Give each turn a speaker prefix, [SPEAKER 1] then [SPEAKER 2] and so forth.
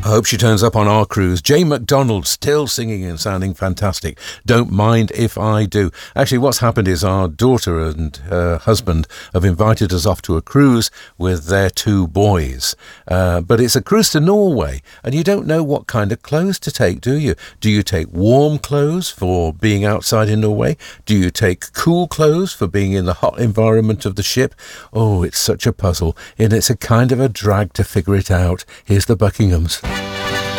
[SPEAKER 1] I hope she turns up on our cruise. Jane McDonald still singing and sounding fantastic. Don't mind if I do. Actually, what's happened is our daughter and her husband have invited us off to a cruise with their 2 boys. But it's a cruise to Norway, and you don't know what kind of clothes to take, do you? Do you take warm clothes for being outside in Norway? Do you take cool clothes for being in the hot environment of the ship? Oh, it's such a puzzle, and it's a kind of a drag to figure it out. Here's the Buckinghams.